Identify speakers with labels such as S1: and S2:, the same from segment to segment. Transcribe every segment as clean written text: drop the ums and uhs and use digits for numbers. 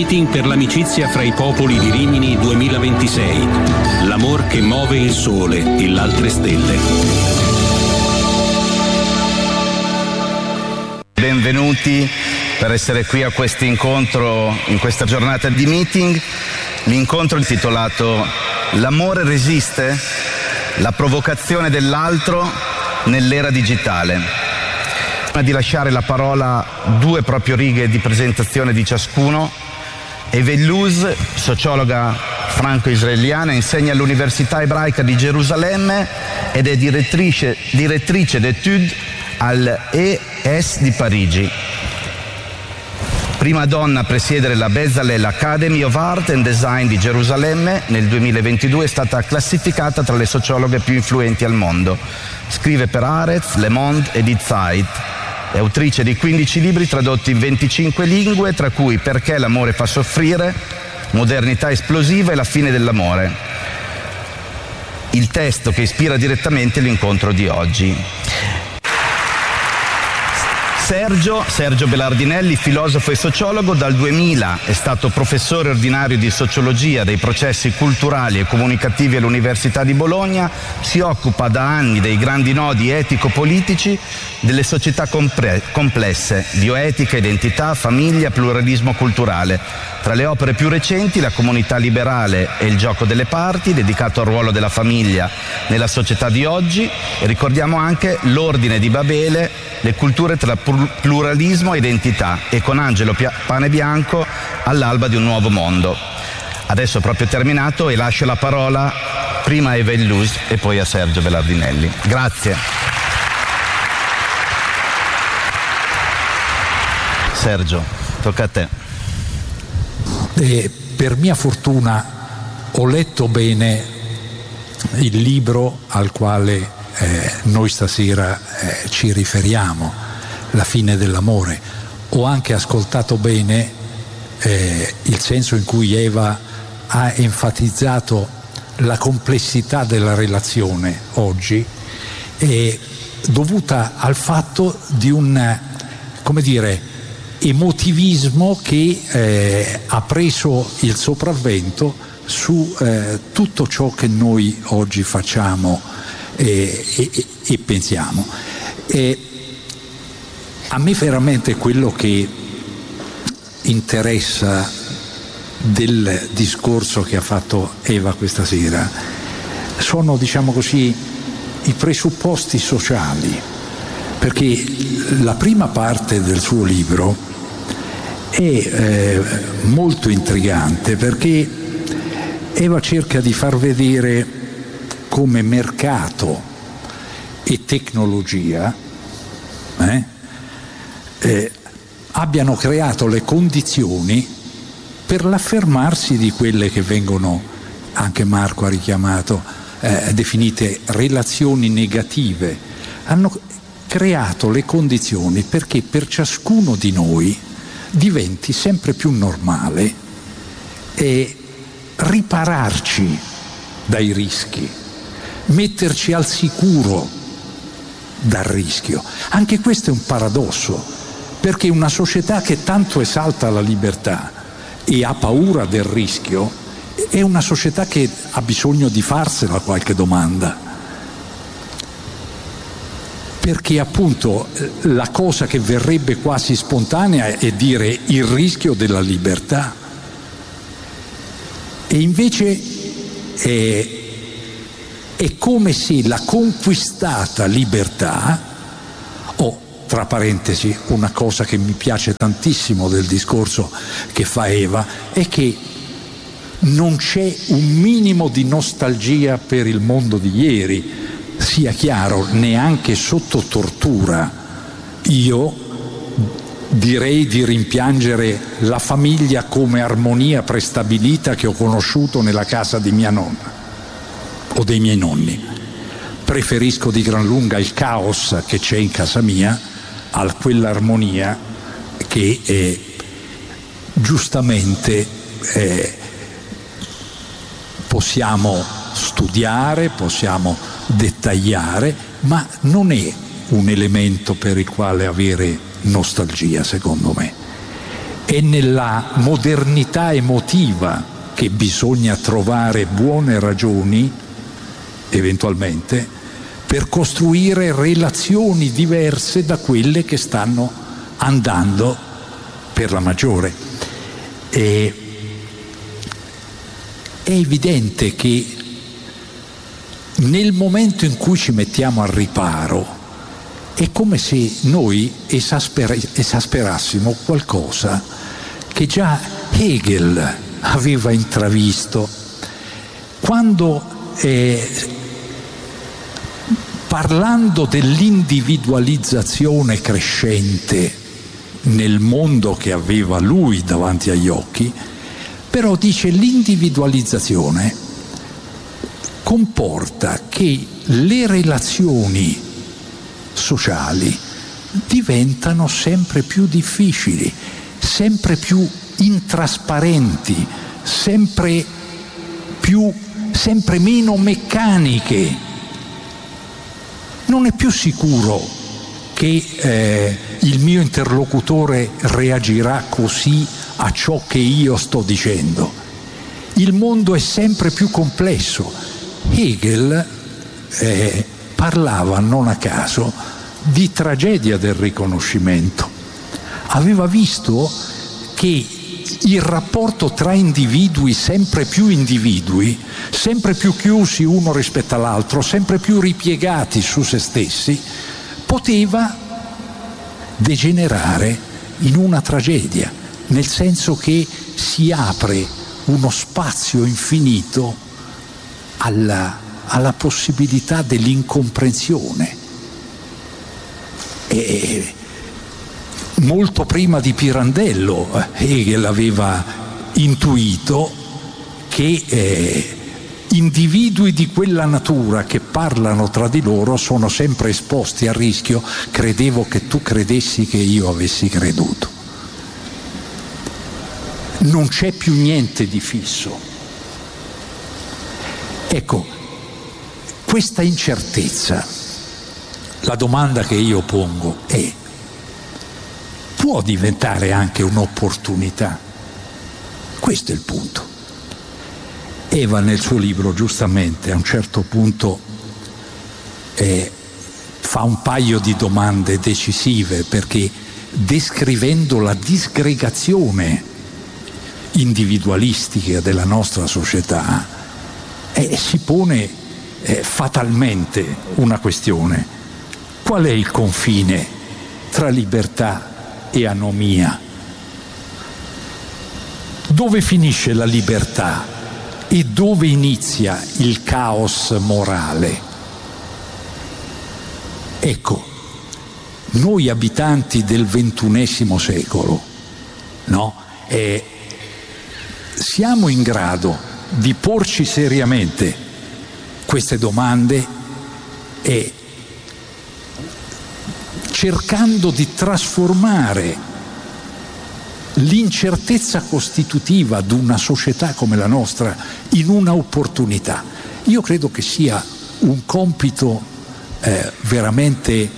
S1: Meeting per l'amicizia fra i popoli di Rimini 2026. L'amor che muove il sole e l'altre stelle.
S2: Benvenuti per essere qui a questo incontro, in questa giornata di meeting. L'incontro è intitolato L'amore resiste? La provocazione dell'altro nell'era digitale. Prima di lasciare la parola, due proprio righe di presentazione di ciascuno. Eve Luz, sociologa franco-israeliana, insegna all'Università ebraica di Gerusalemme ed è direttrice d'études all'ES di Parigi. Prima donna a presiedere la Bezalel Academy of Art and Design di Gerusalemme, nel 2022 è stata classificata tra le sociologhe più influenti al mondo. Scrive per Haaretz, Le Monde e Die Zeit. È autrice di 15 libri tradotti in 25 lingue, tra cui Perché l'amore fa soffrire, Modernità esplosiva e La fine dell'amore. Il testo che ispira direttamente l'incontro di oggi. Sergio Belardinelli, filosofo e sociologo, dal 2000 è stato professore ordinario di sociologia dei processi culturali e comunicativi all'Università di Bologna, si occupa da anni dei grandi nodi etico-politici delle società complesse, bioetica, identità, famiglia, pluralismo culturale. Tra le opere più recenti, La comunità liberale e Il gioco delle parti, dedicato al ruolo della famiglia nella società di oggi, e ricordiamo anche L'ordine di Babele, le culture tra pluralismo e identità, e con Angelo Panebianco, All'alba di un nuovo mondo. Adesso ho proprio terminato e lascio la parola prima a Eve Luz e poi a Sergio Belardinelli. Grazie. Sergio, tocca a te.
S3: Per mia fortuna ho letto bene il libro al quale noi stasera ci riferiamo, La fine dell'amore. Ho anche ascoltato bene il senso in cui Eva ha enfatizzato la complessità della relazione oggi, dovuta al fatto di un, come dire, emotivismo che ha preso il sopravvento su tutto ciò che noi oggi facciamo e pensiamo. A me veramente quello che interessa del discorso che ha fatto Eva questa sera sono, diciamo così, i presupposti sociali, perché la prima parte del suo libro è molto intrigante, perché Eva cerca di far vedere come mercato e tecnologia abbiano creato le condizioni per l'affermarsi di quelle che vengono, anche Marco ha richiamato, definite relazioni negative. Hanno creato le condizioni perché per ciascuno di noi diventi sempre più normale ripararci dai rischi, metterci al sicuro dal rischio. Anche questo è un paradosso, perché una società che tanto esalta la libertà e ha paura del rischio è una società che ha bisogno di farsela qualche domanda, perché appunto la cosa che verrebbe quasi spontanea è dire il rischio della libertà, e invece è come se la conquistata libertà, tra parentesi, una cosa che mi piace tantissimo del discorso che fa Eva è che non c'è un minimo di nostalgia per il mondo di ieri, sia chiaro, neanche sotto tortura. Io direi di rimpiangere la famiglia come armonia prestabilita che ho conosciuto nella casa di mia nonna o dei miei nonni. Preferisco di gran lunga il caos che c'è in casa mia a quell'armonia che giustamente possiamo studiare, possiamo dettagliare, ma non è un elemento per il quale avere nostalgia, secondo me. è nella modernità emotiva che bisogna trovare buone ragioni, eventualmente, per costruire relazioni diverse da quelle che stanno andando per la maggiore. È evidente che nel momento in cui ci mettiamo al riparo è come se noi esasperassimo qualcosa che già Hegel aveva intravisto quando, parlando dell'individualizzazione crescente nel mondo che aveva lui davanti agli occhi, però dice l'individualizzazione comporta che le relazioni sociali diventano sempre più difficili, sempre più intrasparenti, sempre meno meccaniche. Non è più sicuro che il mio interlocutore reagirà così a ciò che io sto dicendo. Il mondo è sempre più complesso. Hegel parlava non a caso di tragedia del riconoscimento. Aveva visto che il rapporto tra individui, sempre più chiusi uno rispetto all'altro, sempre più ripiegati su se stessi, poteva degenerare in una tragedia, nel senso che si apre uno spazio infinito alla possibilità dell'incomprensione. E molto prima di Pirandello Hegel aveva intuito che individui di quella natura che parlano tra di loro sono sempre esposti al rischio. Credevo che tu credessi che io avessi creduto. Non c'è più niente di fisso. Ecco, questa incertezza, la domanda che io pongo è: può diventare anche un'opportunità? Questo è il punto. Eva nel suo libro giustamente a un certo punto fa un paio di domande decisive, perché descrivendo la disgregazione individualistica della nostra società si pone fatalmente una questione: qual è il confine tra libertà e anomia? Dove finisce la libertà e dove inizia il caos morale? Ecco, noi abitanti del XXI secolo, no? Siamo in grado di porci seriamente queste domande e cercando di trasformare l'incertezza costitutiva di una società come la nostra in una opportunità. Io credo che sia un compito veramente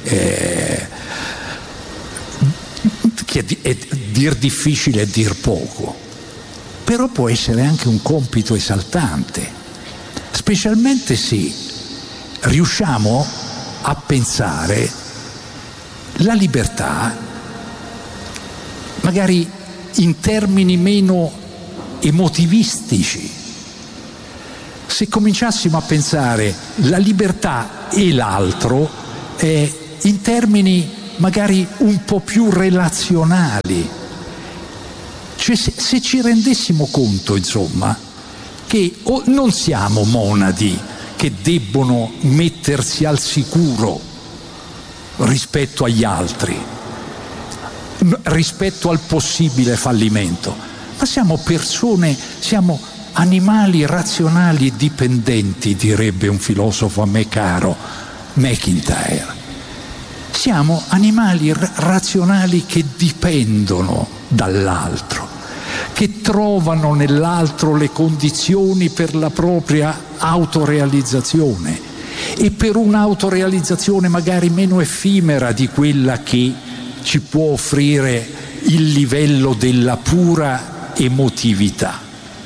S3: che è dir difficile e dir poco, però può essere anche un compito esaltante, specialmente se riusciamo a pensare la libertà magari in termini meno emotivistici. Se cominciassimo a pensare la libertà e l'altro in termini magari un po' più relazionali, cioè se ci rendessimo conto, insomma, che non siamo monadi che debbono mettersi al sicuro rispetto agli altri, rispetto al possibile fallimento, ma siamo persone, siamo animali razionali e dipendenti, direbbe un filosofo a me caro, McIntyre. Siamo animali razionali che dipendono dall'altro, che trovano nell'altro le condizioni per la propria autorealizzazione e per un'autorealizzazione magari meno effimera di quella che ci può offrire il livello della pura emotività.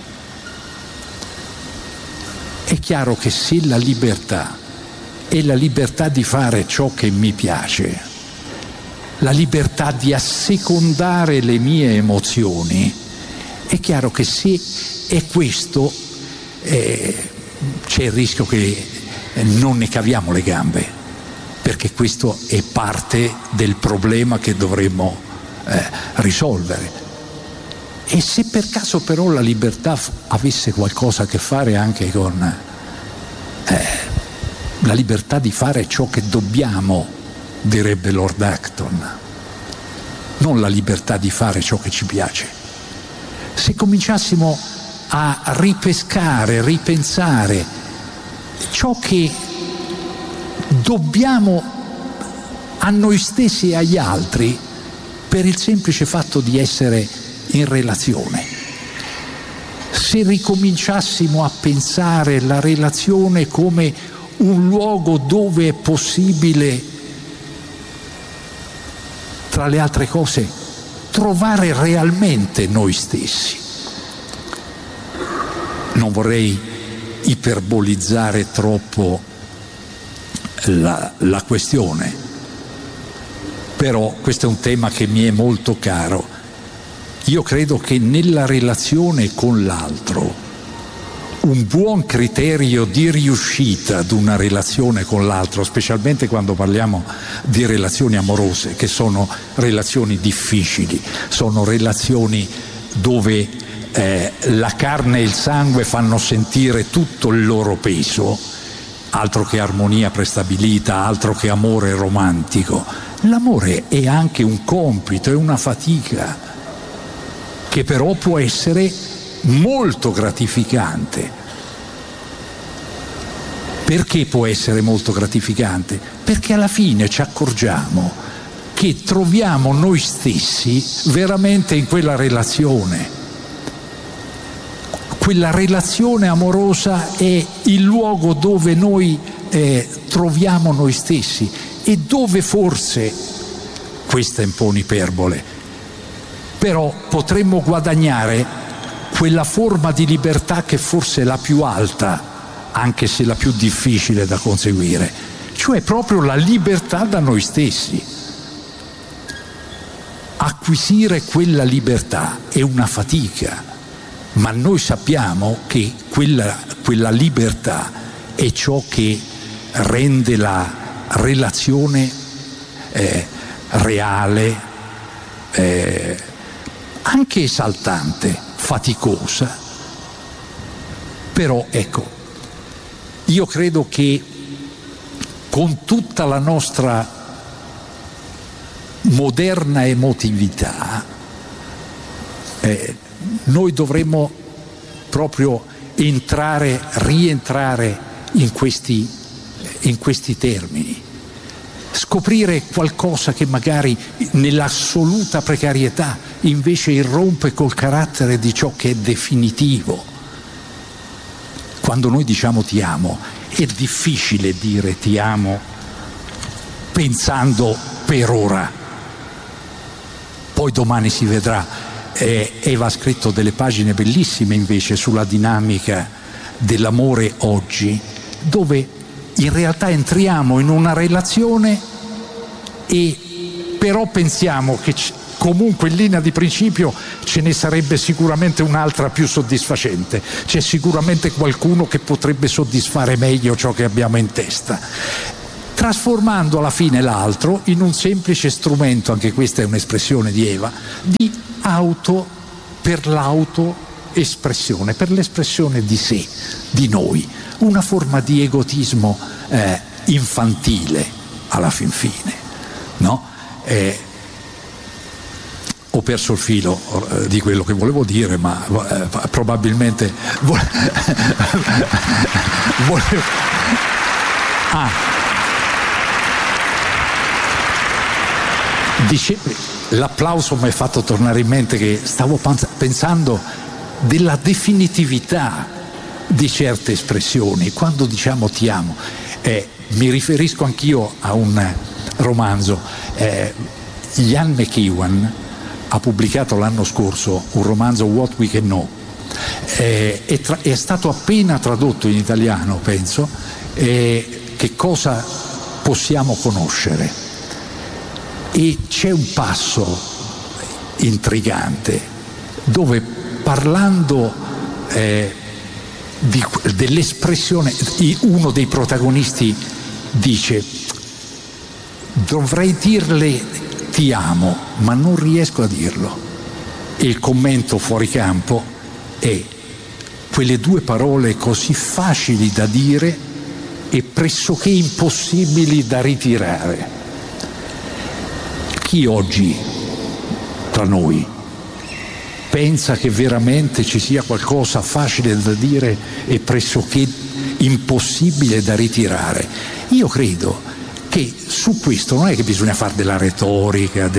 S3: È chiaro che se la libertà è la libertà di fare ciò che mi piace, la libertà di assecondare le mie emozioni, è chiaro che se è questo c'è il rischio che non ne caviamo le gambe, perché questo è parte del problema che dovremmo risolvere. E se per caso però la libertà avesse qualcosa a che fare anche con la libertà di fare ciò che dobbiamo, direbbe Lord Acton, non la libertà di fare ciò che ci piace. Se cominciassimo a ripescare, ripensare ciò che dobbiamo a noi stessi e agli altri per il semplice fatto di essere in relazione, se ricominciassimo a pensare la relazione come un luogo dove è possibile, tra le altre cose, trovare realmente noi stessi. Non vorrei iperbolizzare troppo la questione, però questo è un tema che mi è molto caro. Io credo che nella relazione con l'altro un buon criterio di riuscita ad una relazione con l'altro, specialmente quando parliamo di relazioni amorose, che sono relazioni difficili, sono relazioni dove la carne e il sangue fanno sentire tutto il loro peso, altro che armonia prestabilita, altro che amore romantico. L'amore è anche un compito, è una fatica, che però può essere molto gratificante. Perché può essere molto gratificante? Perché alla fine ci accorgiamo che troviamo noi stessi veramente in quella relazione. Quella relazione amorosa è il luogo dove noi troviamo noi stessi e dove forse, questa è un po' un'iperbole, però potremmo guadagnare quella forma di libertà che forse è la più alta, anche se la più difficile da conseguire, cioè proprio la libertà da noi stessi. Acquisire quella libertà è una fatica, ma noi sappiamo che quella libertà è ciò che rende la relazione reale, anche esaltante, faticosa. Però ecco, io credo che con tutta la nostra moderna emotività noi dovremmo proprio rientrare in questi termini, scoprire qualcosa che magari nell'assoluta precarietà invece irrompe col carattere di ciò che è definitivo. Quando noi diciamo ti amo, è difficile dire ti amo pensando per ora, poi domani si vedrà. Eva ha scritto delle pagine bellissime invece sulla dinamica dell'amore oggi, dove in realtà entriamo in una relazione e però pensiamo che comunque in linea di principio ce ne sarebbe sicuramente un'altra più soddisfacente, c'è sicuramente qualcuno che potrebbe soddisfare meglio ciò che abbiamo in testa, trasformando alla fine l'altro in un semplice strumento, anche questa è un'espressione di Eva, di per l'autoespressione, per l'espressione di sé, di noi, una forma di egotismo infantile alla fin fine, no? Ho perso il filo di quello che volevo dire, ma probabilmente l'applauso mi ha fatto tornare in mente che stavo pensando della definitività di certe espressioni. Quando diciamo ti amo, mi riferisco anch'io a un romanzo. Ian McEwan ha pubblicato l'anno scorso un romanzo, What We Can Know, è stato appena tradotto in italiano, penso, che cosa possiamo conoscere. E c'è un passo intrigante dove, parlando dell'espressione, uno dei protagonisti dice: dovrei dirle ti amo, ma non riesco a dirlo. E il commento fuori campo è: quelle due parole così facili da dire e pressoché impossibili da ritirare. Chi oggi tra noi pensa che veramente ci sia qualcosa facile da dire e pressoché impossibile da ritirare? Io credo che su questo non è che bisogna fare della retorica,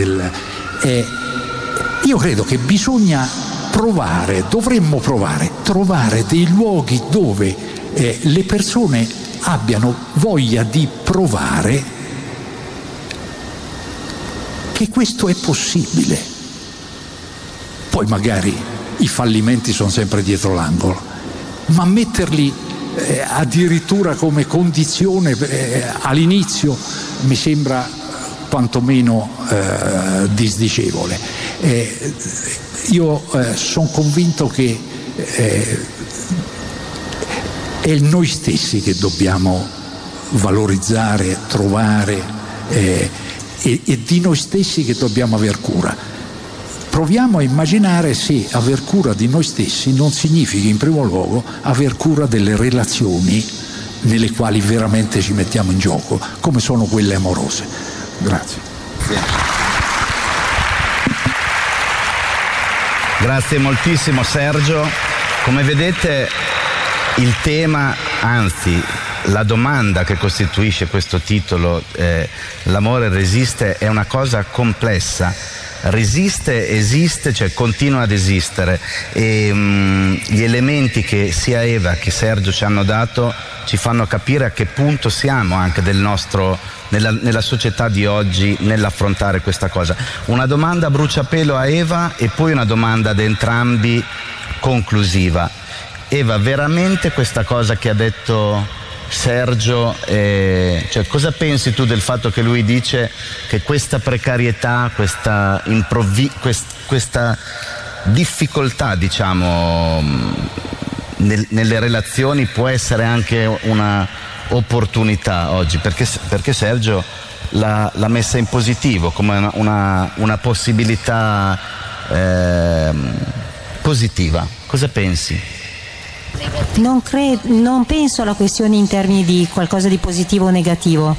S3: io credo che bisogna dovremmo trovare dei luoghi dove le persone abbiano voglia di provare che questo è possibile. Poi magari i fallimenti sono sempre dietro l'angolo, ma metterli addirittura come condizione all'inizio mi sembra quantomeno disdicevole. Io sono convinto che è noi stessi che dobbiamo valorizzare, trovare, e di noi stessi che dobbiamo aver cura. Proviamo a immaginare se aver cura di noi stessi non significa in primo luogo aver cura delle relazioni nelle quali veramente ci mettiamo in gioco, come sono quelle amorose. Grazie.
S2: Grazie moltissimo Sergio. Come vedete il tema, anzi la domanda che costituisce questo titolo, l'amore resiste, è una cosa complessa. Resiste, esiste, cioè continua ad esistere, e gli elementi che sia Eva che Sergio ci hanno dato ci fanno capire a che punto siamo anche nella società di oggi nell'affrontare questa cosa. Una domanda a bruciapelo a Eva e poi una domanda ad entrambi conclusiva. Eva, veramente questa cosa che ha detto Sergio, cioè cosa pensi tu del fatto che lui dice che questa precarietà, questa difficoltà, diciamo, nelle relazioni può essere anche una opportunità oggi, perché Sergio l'ha messa in positivo come una possibilità positiva. Cosa pensi?
S4: Non penso alla questione in termini di qualcosa di positivo o negativo.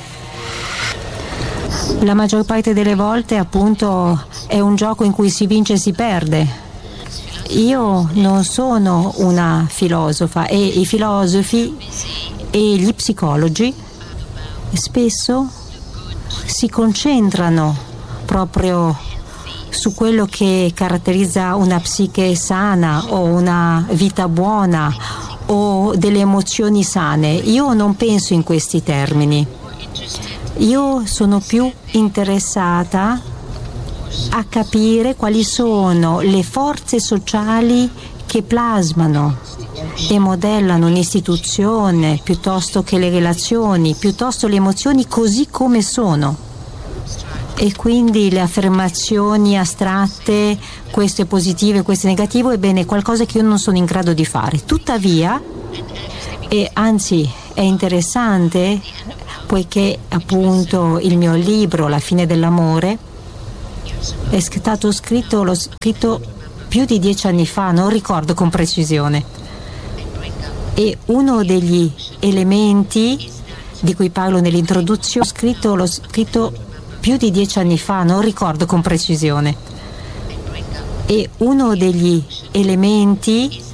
S4: La maggior parte delle volte, appunto, è un gioco in cui si vince e si perde. Io non sono una filosofa e i filosofi e gli psicologi spesso si concentrano proprio su quello che caratterizza una psiche sana o una vita buona o delle emozioni sane. Io non penso in questi termini. Io sono più interessata a capire quali sono le forze sociali che plasmano e modellano un'istituzione, piuttosto che le relazioni, piuttosto le emozioni così come sono. E quindi le affermazioni astratte, questo è positivo e questo è negativo, ebbene è qualcosa che io non sono in grado di fare. Tuttavia, e anzi è interessante, poiché appunto il mio libro La fine dell'amore è stato scritto, l'ho scritto più di 10 anni fa, non ricordo con precisione, e uno degli elementi di cui parlo nell'introduzione, l'ho scritto più di 10 anni fa, non ricordo con precisione, e uno degli elementi